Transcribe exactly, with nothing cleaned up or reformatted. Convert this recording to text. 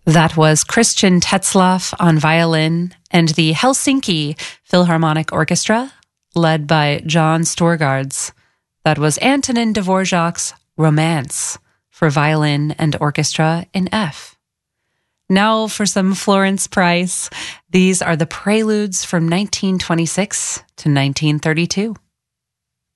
That was Christian Tetzlaff on violin and the Helsinki Philharmonic Orchestra, led by John Storgards. That was Antonin Dvorak's Romance for violin and orchestra in F. Now for some Florence Price. These are the Preludes from nineteen twenty-six to nineteen thirty-two.